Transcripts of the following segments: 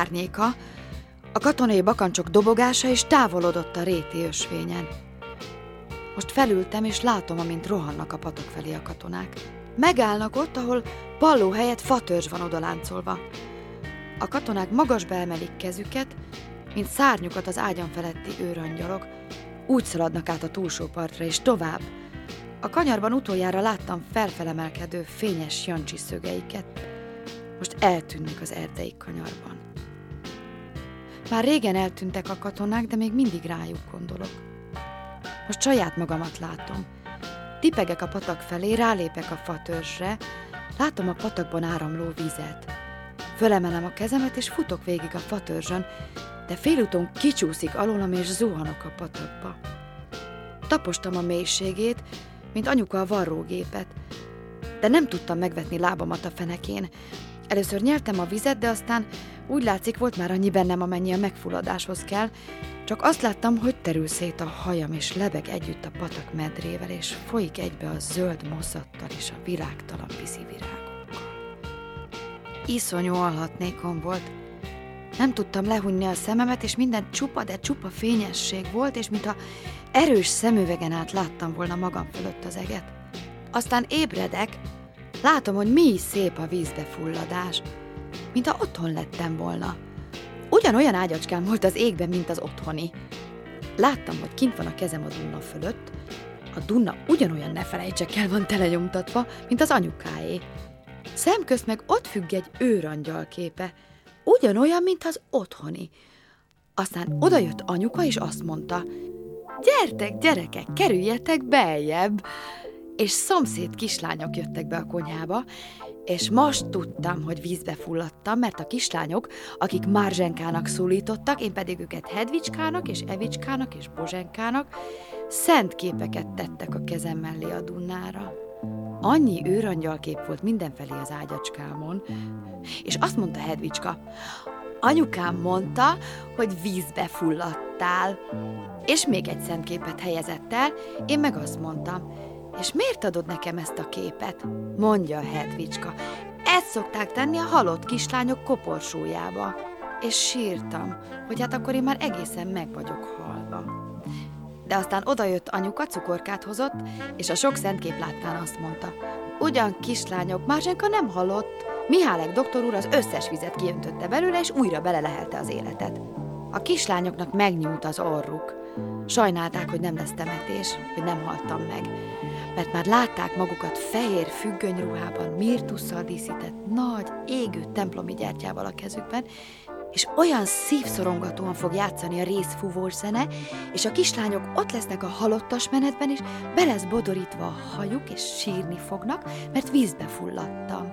árnyéka, a katonai bakancsok dobogása és távolodott a réti ösvényen. Most felültem, és látom, amint rohannak a patak felé a katonák. Megállnak ott, ahol palló helyett fatörzs van odaláncolva. A katonák magasba emelik kezüket, mint szárnyukat az ágyam feletti őrangyalok. Úgy szaladnak át a túlsó partra, és tovább. A kanyarban utoljára láttam felfelemelkedő fényes jancsi szögeiket. Most eltűnnek az erdei kanyarban. Már régen eltűntek a katonák, de még mindig rájuk gondolok. Most saját magamat látom. Tipegek a patak felé, rálépek a fatörzsre, látom a patakban áramló vizet. Fölemelem a kezemet, és futok végig a fatörzsön, de félúton kicsúszik alólam, és zuhanok a patakba. Tapostam a mélységét, mint anyuka a varrógépet, de nem tudtam megvetni lábamat a fenekén. Először nyeltem a vizet, de aztán úgy látszik, volt már annyi bennem, amennyi a megfulladáshoz kell, csak azt láttam, hogy terül szét a hajam, és lebeg együtt a patak medrével, és folyik egybe a zöld moszattal és a virágtalan vízi virágokkal. Iszonyú alhatnékom volt. Nem tudtam lehúnyni a szememet, és minden csupa, de csupa fényesség volt, és mintha erős szemüvegen át láttam volna magam fölött az eget. Aztán ébredek, látom, hogy mi szép a vízbefulladás, mintha otthon lettem volna. Ugyanolyan ágyacskám volt az égben, mint az otthoni. Láttam, hogy kint van a kezem a Dunna fölött. A Dunna ugyanolyan, ne felejtsek el, van telenyomtatva, mint az anyukáé. Szemközt meg ott függ egy őrangyal képe, ugyanolyan, mint az otthoni. Aztán odajött anyuka, és azt mondta: gyertek, gyerekek, kerüljetek beljebb! És szomszéd kislányok jöttek be a konyhába, és most tudtam, hogy vízbe fulladtam, mert a kislányok, akik Márzsenkának szólítottak, én pedig őket Hedvicskának, és Evicskának, és Bozsenkának, szent képeket tettek a kezem mellé a Dunnára. Annyi őrangyalkép volt mindenfelé az ágyacskámon, és azt mondta Hedvicska: anyukám mondta, hogy vízbe fulladtál. És még egy szent képet helyezett el, én meg azt mondtam: és miért adod nekem ezt a képet? Mondja Hedvicska: ezt szokták tenni a halott kislányok koporsójába. És sírtam, hogy hát akkor én már egészen meg vagyok halva. De aztán odajött anyuka, cukorkát hozott, és a sok szent kép láttán azt mondta: ugyan kislányok, Márzsenka nem halott. Mihálek doktor úr az összes vizet kiöntötte belőle, és újra belelehelte az életet. A kislányoknak megnyúlt az orruk. Sajnálták, hogy nem lesz temetés, hogy nem haltam meg, mert már látták magukat fehér függönyruhában, mirtusszal díszített, nagy, égő templomi gyertyával a kezükben, és olyan szívszorongatóan fog játszani a rézfúvós zene, és a kislányok ott lesznek a halottas menetben, és be lesz bodorítva a hajuk, és sírni fognak, mert vízbe fulladtam.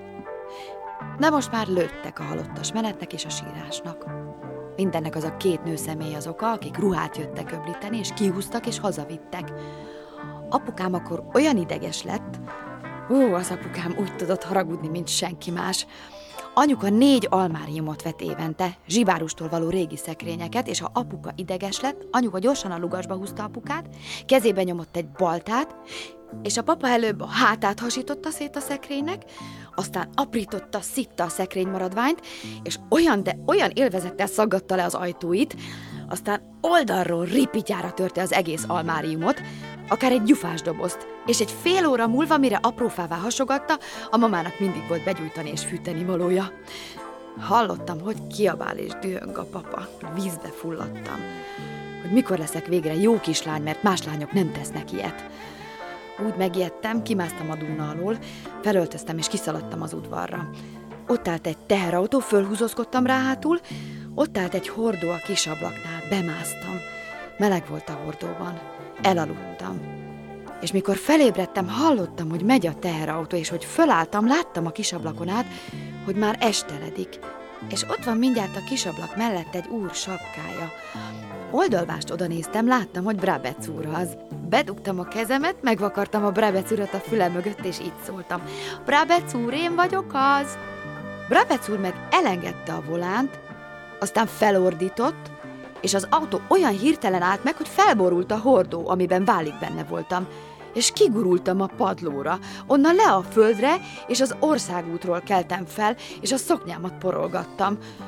De most már lőttek a halottas menetnek és a sírásnak. Mindennek az a két nőszemély az oka, akik ruhát jöttek öblíteni, és kihúztak és hazavittek. Apukám akkor olyan ideges lett, az apukám úgy tudott haragudni, mint senki más. Anyuka 4 almáriumot vett évente, zsibárustól való régi szekrényeket, és ha apuka ideges lett, anyuka gyorsan a lugasba húzta apukát, kezébe nyomott egy baltát, és a papa előbb a hátát hasította szét a szekrénynek, aztán aprította, szitta a szekrény maradványt, és olyan, de olyan élvezettel szaggatta le az ajtóit, aztán oldalról ripityára törte az egész almáriumot, akár egy gyufás dobozt, és egy fél óra múlva, mire aprófává hasogatta, a mamának mindig volt begyújtani és fűteni valója. Hallottam, hogy kiabál és dühöng a papa, vízbe fulladtam, hogy mikor leszek végre jó kislány, mert más lányok nem tesznek ilyet. Úgy megijedtem, kimásztam a Dunna alól, felöltöztem és kiszaladtam az udvarra. Ott állt egy teherautó, fölhúzózkodtam rá hátul, ott állt egy hordó a kis ablaknál, bemásztam. Meleg volt a hordóban, elaludtam. És mikor felébredtem, hallottam, hogy megy a teherautó, és hogy fölálltam, láttam a kis ablakon át, hogy már esteledik. És ott van mindjárt a kis ablak mellett egy úr sapkája. Oldalvást oda néztem, láttam, hogy Brabec úr az. Bedugtam a kezemet, megvakartam a Brabec urat a fülem mögött, és így szóltam: Brabec úr, én vagyok az! Brabec úr meg elengedte a volánt, aztán felordított, és az autó olyan hirtelen állt meg, hogy felborult a hordó, amiben válig benne voltam, és kigurultam a padlóra, onnan le a földre, és az országútról keltem fel, és a szoknyámat porolgattam.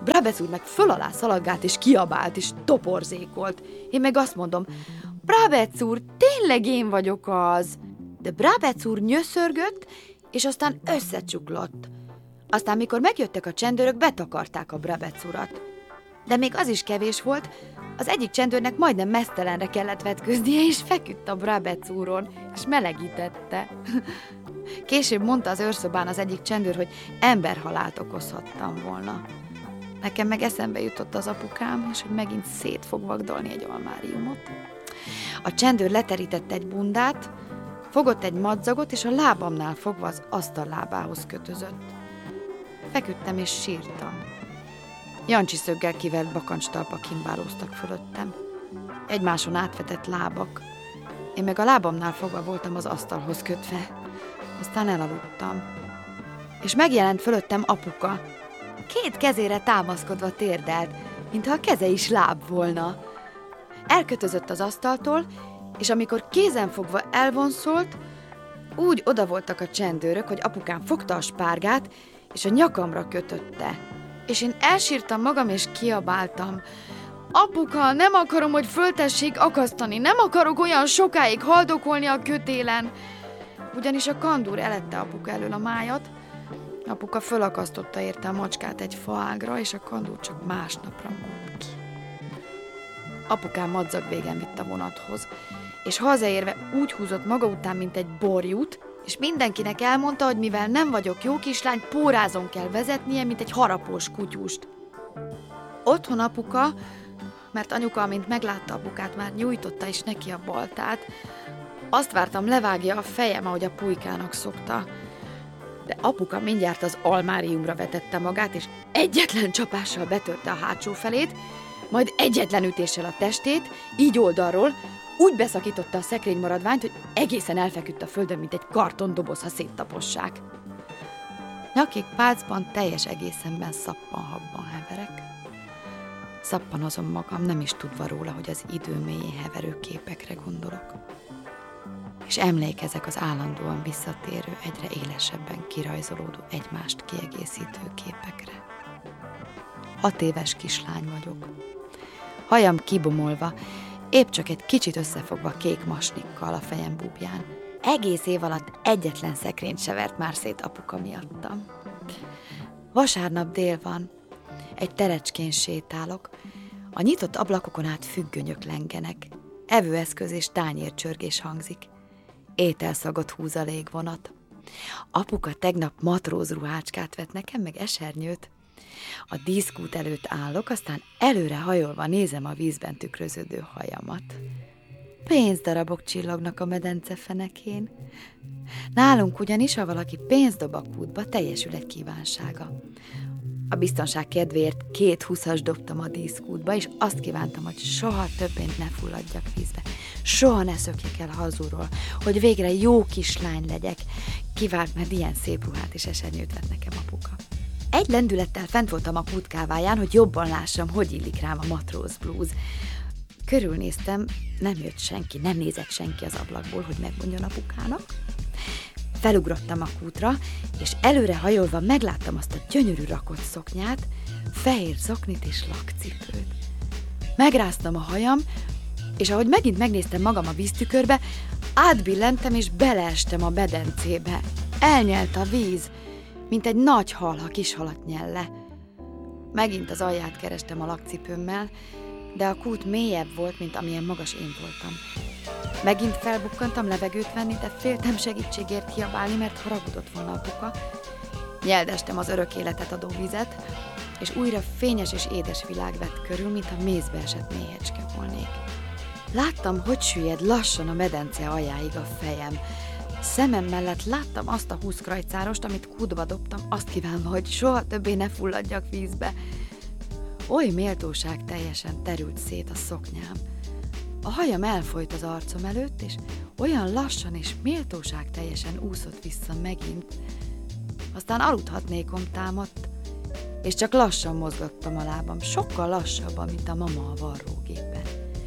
Brabec úr meg föl alá szaladgált, és kiabált, és toporzékolt. Én meg azt mondom, Brabec úr, tényleg én vagyok az. De Brabec úr nyöszörgött, és aztán összecsuklott. Aztán, mikor megjöttek a csendőrök, betakarták a Brabec urat. De még az is kevés volt, az egyik csendőrnek majdnem meztelenre kellett vetköznie, és feküdt a Brabec úron, és melegítette. Később mondta az őrszobán az egyik csendőr, hogy emberhalált okozhattam volna. Nekem meg eszembe jutott az apukám, és hogy megint szét fog vagdolni egy almáriumot. A csendőr leterítette egy bundát, fogott egy madzagot, és a lábamnál fogva az asztal lábához kötözött. Feküdtem és sírtam. Jancsi szöggel kivert bakancstalpak kimbálóztak fölöttem. Egymáson átvetett lábak. Én meg a lábamnál fogva voltam az asztalhoz kötve. Aztán elaludtam. És megjelent fölöttem apuka. 2 kezére támaszkodva térdelt, mintha a keze is láb volna. Elkötözött az asztaltól, és amikor kézenfogva elvonszolt, úgy oda voltak a csendőrök, hogy apukám fogta a spárgát, és a nyakamra kötötte. És én elsírtam magam, és kiabáltam. Apuka, nem akarom, hogy föltessék akasztani, nem akarok olyan sokáig haldokolni a kötélen. Ugyanis a kandúr elette apuka elől a májat, apuka fölakasztotta érte a macskát egy faágra, és a kandúr csak másnapra múlt ki. Apukám madzag végen vitt a vonathoz, és hazaérve úgy húzott maga után, mint egy borjút, és mindenkinek elmondta, hogy mivel nem vagyok jó kislány, pórázon kell vezetnie, mint egy harapós kutyust. Otthon apuka, mert anyuka, amint meglátta apukát, már nyújtotta is neki a baltát, azt vártam, levágja a fejem, ahogy a pulykának szokta. De apuka mindjárt az almáriumra vetette magát, és egyetlen csapással betörte a hátsó felét, majd egyetlen ütéssel a testét, így oldalról, úgy beszakította a szekrénymaradványt, hogy egészen elfeküdt a földön, mint egy kartondoboz, ha széttapossák. Nyakig pálcban, teljes egészenben szappanhabban heverek. Szappanozom magam, nem is tudva róla, hogy az idő mélyén heverő képekre gondolok. És emlékezek az állandóan visszatérő, egyre élesebben kirajzolódó, egymást kiegészítő képekre. 6 éves kislány vagyok. Hajam kibomolva, épp csak egy kicsit összefogva kék masnikkal a fejem búbján. Egész év alatt egyetlen szekrényt se vert már szét apuka miattam. Vasárnap dél van, egy terecskén sétálok, a nyitott ablakokon át függönyök lengenek, evőeszköz és tányércsörgés hangzik. Ételszagot húz a légvonat. Apuka tegnap matrózruhácskát vett nekem, meg esernyőt. A díszkút előtt állok, aztán előre hajolva nézem a vízben tükröződő hajamat. Pénzdarabok csillognak a medence fenekén. Nálunk ugyanis, ha valaki pénzt dob a kútba, teljesül egy kívánsága. A biztonság kedvéért 2 20-as dobtam a díszkútba, és azt kívántam, hogy soha többé ne fulladjak vízbe. Soha ne szökjek el hazulról, hogy végre jó kislány legyek. Kivált, mert ilyen szép ruhát és esernyőt vett nekem apuka. Egy lendülettel fent voltam a kút káváján, hogy jobban lássam, hogy illik rám a matróz blúz. Körülnéztem, nem jött senki, nem nézett senki az ablakból, hogy megmondjon apukának. Felugrottam a kútra, és előre hajolva megláttam azt a gyönyörű rakott szoknyát, fehér zoknit és lakcipőt. Megráztam a hajam, és ahogy megint megnéztem magam a víztükörbe, átbillentem és beleestem a medencébe. Elnyelt a víz, mint egy nagy hal, ha kis halat nyel le. Megint az alját kerestem a lakcipőmmel, de a kút mélyebb volt, mint amilyen magas én voltam. Megint felbukkantam levegőt venni, de féltem segítségért kiabálni, mert haragudott volna apuka. Nyeldestem az örök életet adó vizet, és újra fényes és édes világ vett körül, mintha mézbe esett méhecske volnék. Láttam, hogy süllyed lassan a medence aljáig a fejem. Szemem mellett láttam azt a 20 krajcárost, amit kútba dobtam, azt kívánva, hogy soha többé ne fulladjak vízbe. Oly méltóság teljesen terült szét a szoknyám. A hajam elfolyt az arcom előtt, és olyan lassan és méltóság teljesen úszott vissza megint. Aztán aludhatnékom támadt, és csak lassan mozgattam a lábam, sokkal lassabban, mint a mama a varrógépen.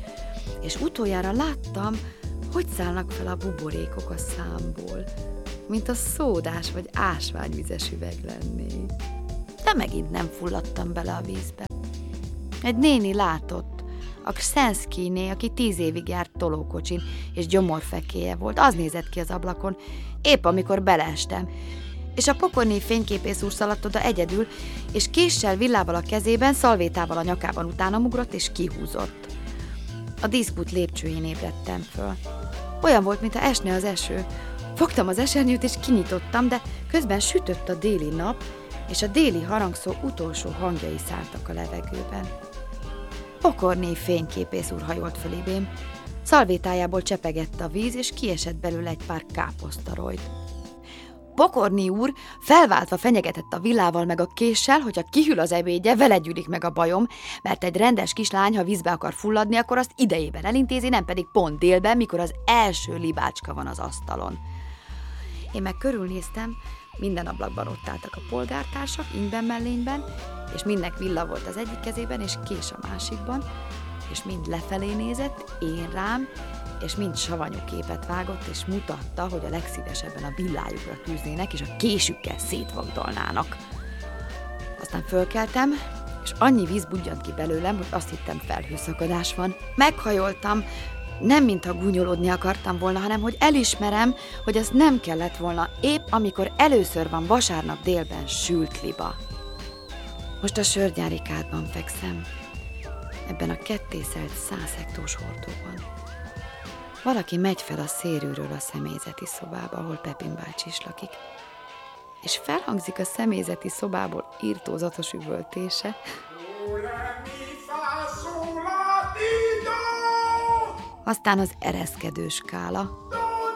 És utoljára láttam, hogy szállnak fel a buborékok a számból, mint a szódás vagy ásványvizes üveg lennék. de megint nem fulladtam bele a vízbe. Egy néni látott, a Kszenszkijné, aki 10 évig járt tolókocsin, és gyomorfekéje volt, az nézett ki az ablakon, épp amikor beleestem. És a pokorné fényképész úr szaladt oda egyedül, és késsel, villával a kezében, szalvétával a nyakában utánam ugrott, és kihúzott. A diszkút lépcsőjén ébredtem föl. Olyan volt, mintha esne az eső. Fogtam az esernyőt, és kinyitottam, de közben sütött a déli nap, és a déli harangszó utolsó hangjai szálltak a levegőben. Pokorné fényképész úr hajolt fölébém. Szalvétájából csepegett a víz, és kiesett belőle egy pár káposztarojt. Pokorné úr felváltva fenyegetett a villával meg a késsel, hogyha kihűl az ebédje, vele gyűlik meg a bajom, mert egy rendes kislány, ha vízbe akar fulladni, akkor azt idejében elintézi, nem pedig pont délben, mikor az első libácska van az asztalon. Én meg körülnéztem, minden ablakban ott álltak a polgártársak, ingben mellényben, és mindnek villa volt az egyik kezében, és kés a másikban, és mind lefelé nézett, én rám, és mind savanyú képet vágott, és mutatta, hogy a legszívesebben a villájukra tűznének, és a késükkel szétvagdalnának. Aztán fölkeltem, és annyi víz budjant ki belőlem, hogy azt hittem, felhőszakadás van. Meghajoltam, nem mintha gúnyolódni akartam volna, hanem hogy elismerem, hogy ez nem kellett volna, épp amikor először van vasárnap délben sült liba. Most a sörgyári kádban fekszem, ebben a kettészelt 100 hektós hordóban. Valaki megy fel a szérűről a személyzeti szobába, ahol Pepin bácsi is lakik, és felhangzik a személyzeti szobából írtózatos üvöltése. Aztán az ereszkedő skála,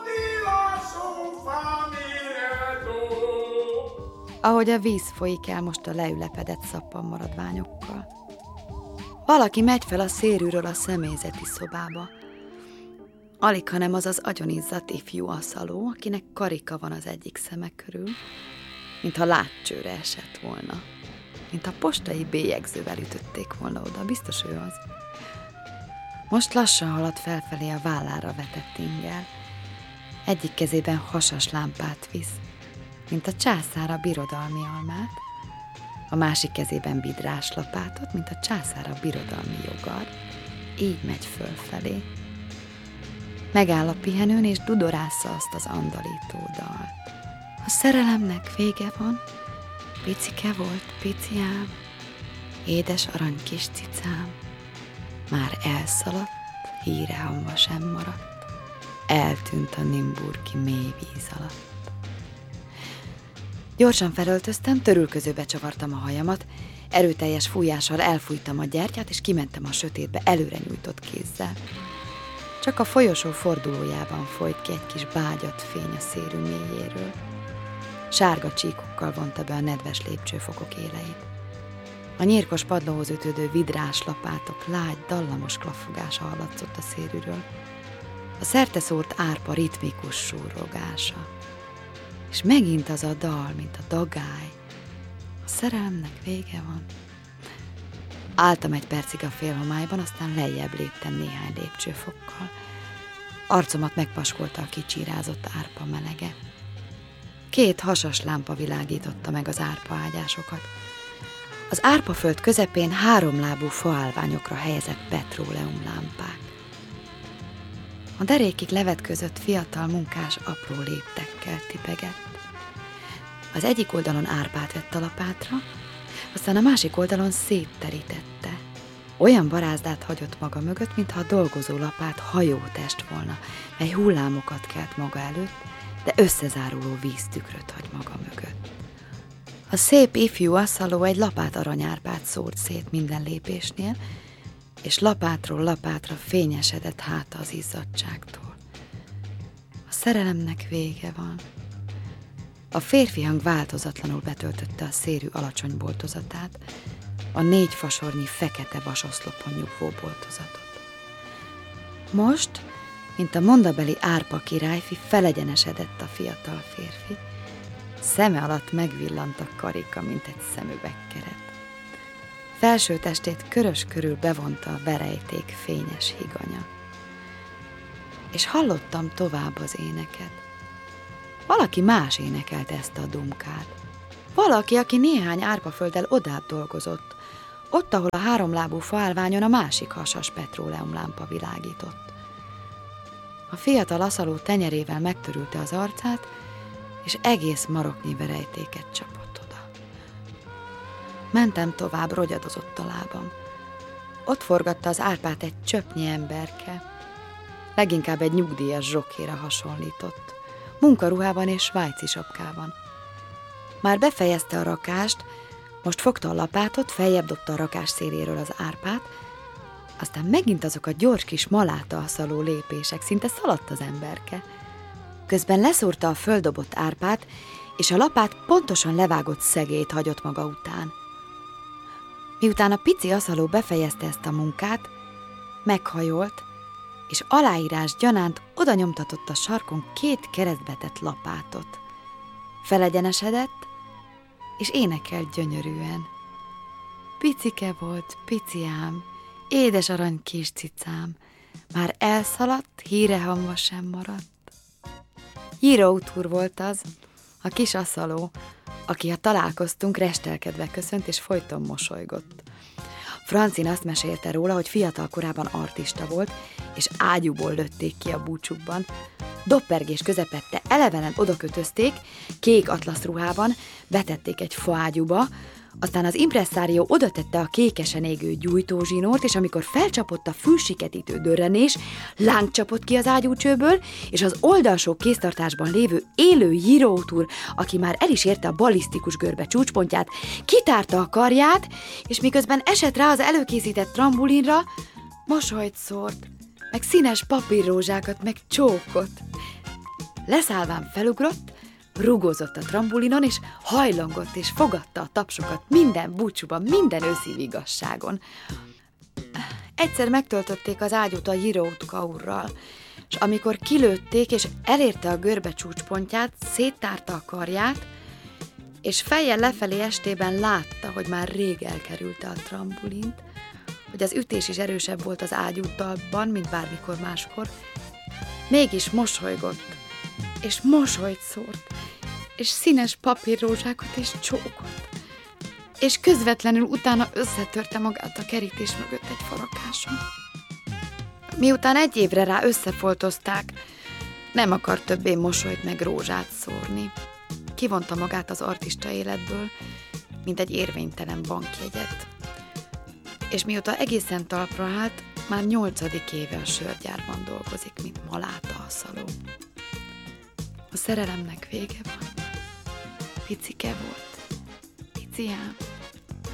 ahogy a víz folyik el most a leülepedett szappan maradványokkal. Valaki megy fel a szérűről a személyzeti szobába. Alighanem az az agyonizzadt ifjú aszaló, akinek karika van az egyik szeme körül, mintha látcsőre esett volna. Mint a postai bélyegzővel ütötték volna oda, biztos ő az. Most lassan halad felfelé a vállára vetett inggel. Egyik kezében hasas lámpát visz, mint a császár a birodalmi almát, a másik kezében vidrás lapátot, mint a császár a birodalmi jogar. Így megy fölfelé. Megáll a pihenőn, és dudorásza azt az andalító dalt. A szerelemnek vége van, picike volt, pici ám, édes arany kis cicám, már elszaladt, híre hamva sem maradt, eltűnt a Nimburgi mély víz alatt. Gyorsan felöltöztem, törülközőbe csavartam a hajamat, erőteljes fújással elfújtam a gyertyát, és kimentem a sötétbe előre nyújtott kézzel. Csak a folyosó fordulójában folyt ki egy kis bágyat fény a szérű mélyéről. Sárga csíkokkal vonta be a nedves lépcsőfokok éleit. A nyírkos padlóhoz ütődő vidrás lapátok lágy, dallamos klaffogása hallatszott a szérűről. A szerteszórt árpa ritmikus súrrogása. És megint az a dal, mint a dagály. A szerelemnek vége van. Álltam egy percig a félhomályban, aztán lejjebb léptem néhány lépcsőfokkal. Arcomat megpaskolta a kicsírázott árpa melege. 2 hasas lámpa világította meg az árpa ágyásokat. Az árpaföld közepén 3 lábú faállványokra helyezett petróleum lámpák. A derékig levetközött fiatal munkás apró léptekkel tipegett. Az egyik oldalon árpát vett a lapátra, aztán a másik oldalon szétterítette. Olyan barázdát hagyott maga mögött, mintha a dolgozó lapát hajótest volna, mely hullámokat kelt maga előtt, de összezáruló víztükröt hagy maga mögött. A szép ifjú aszaló egy lapát aranyárpát szórt szét minden lépésnél, és lapátról lapátra fényesedett háta az izzadságtól. A szerelemnek vége van. A férfi hang változatlanul betöltötte a szérű alacsony boltozatát, a 4 fasornyi fekete vasoszlopon nyugvó boltozatot. Most, mint a mondabeli árpa királyfi, felegyenesedett a fiatal férfi. Szeme alatt megvillant a karika, mint egy szemüvegkeret. Felső testét körös körül bevonta a verejték fényes higanya. És hallottam tovább az éneket. Valaki más énekelte ezt a dumkát. Valaki, aki néhány árpafölddel odább dolgozott, ott, ahol a háromlábú faállványon a másik hasas petróleumlámpa világított. A fiatal aszaló tenyerével megtörülte az arcát, és egész maroknyi verejtéket csapott oda. Mentem tovább, rogyadozott a lábam. Ott forgatta az árpát egy csöpnyi emberke. Leginkább egy nyugdíjas zsokkéra hasonlított. Munkaruhában és svájci sapkában. Már befejezte a rakást, most fogta a lapátot, feljebb dobta a rakás széléről az árpát, aztán megint azok a gyors kis maláta aszaló lépések, szinte szaladt az emberke. Közben leszúrta a földobott árpát, és a lapát pontosan levágott szegélyt hagyott maga után. Miután a pici aszaló befejezte ezt a munkát, meghajolt, és aláírás gyanánt oda nyomtatott a sarkon 2 keresztbetett lapátot. Felegyenesedett, és énekelt gyönyörűen. Picike volt, pici ám, édes arany kis cicám, már elszaladt, híre hamva sem maradt. Jirout úr volt az, a kis aszaló, aki, ha találkoztunk, restelkedve köszönt, és folyton mosolygott. Francine azt mesélte róla, hogy fiatal korában artista volt, és ágyúból lőtték ki a búcsukban. Doppergés közepette elevenen odakötözték, kék atlaszruhában, betették egy faágyúba, aztán az impresszárió odatette a kékesen égő gyújtózsinórt, és amikor felcsapott a fülsiketítő dörrenés, láng csapott ki az ágyúcsőből, és az oldalsó kéztartásban lévő élő Jirout úr, aki már el is érte a ballisztikus görbe csúcspontját, kitárta a karját, és miközben esett rá az előkészített trambulinra, mosolyt szórt, meg színes papírrózsákat, meg csókot. Leszállván felugrott, rugózott a trambulinon, és hajlongott, és fogadta a tapsokat minden búcsúban, minden őszi vigasságon. Egyszer megtöltötték az ágyút a Jirout úrral, és amikor kilőtték, és elérte a görbe csúcspontját, széttárta a karját, és fejjel lefelé estében látta, hogy már rég elkerülte a trambulint, hogy az ütés is erősebb volt az ágyúttalban, mint bármikor máskor, mégis mosolygott, és mosolyt szórt, és színes papírrózsákat és csókot, és közvetlenül utána összetörte magát a kerítés mögött egy farakáson. Miután 1 évre rá összefoltozták, nem akar többé mosolyt meg rózsát szórni. Kivonta magát az artista életből, mint egy érvénytelen bankjegyet. És mióta egészen talpra állt, már 8. éve a sörgyárban dolgozik, mint maláta aszaló. A szerelemnek vége van. Picike volt, pici ám.